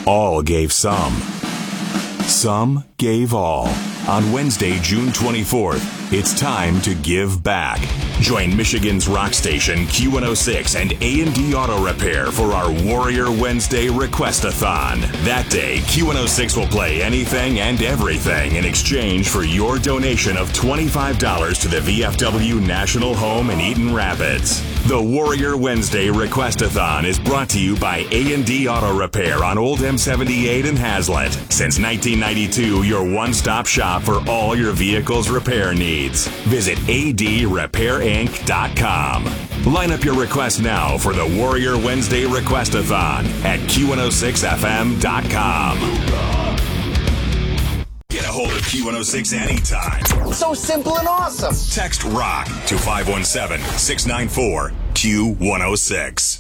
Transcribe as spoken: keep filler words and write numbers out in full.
All gave some. Some gave all. On Wednesday, June twenty-fourth, it's time to give back. Join Michigan's rock station Q one oh six and A and D Auto Repair for our Warrior Wednesday Request-a-thon. That day, Q one oh six will play anything and everything in exchange for your donation of twenty-five dollars to the V F W National Home in Eaton Rapids. The Warrior Wednesday Request-a-thon is brought to you by A and D Auto Repair on Old M seventy-eight in Hazlet. Since nineteen ninety-two, your one-stop shop for all your vehicle's repair needs. Visit A D repair inc dot com. Line up your request now for the Warrior Wednesday Request-a-thon at Q one oh six F M dot com. Get a hold of Q one oh six anytime. So simple and awesome. Text ROCK to five one seven, six nine four, Q one oh six.